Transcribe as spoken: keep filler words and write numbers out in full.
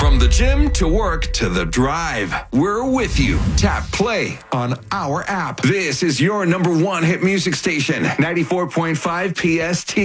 From the gym to work to the drive, we're with you. Tap play on our app. This is your number one hit music station, ninety-four point five P S T.